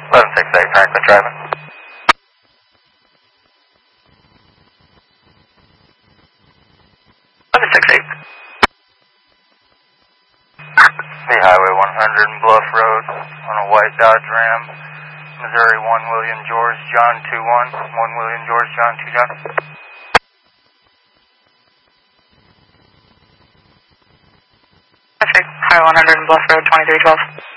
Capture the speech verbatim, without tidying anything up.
eleven six eight, Franklin driving. eleven six eight. The Highway one hundred and Bluff Road on a white Dodge Ram, Missouri one William George John two one, one William George John two John. Highway one hundred and Bluff Road, twenty-three twelve.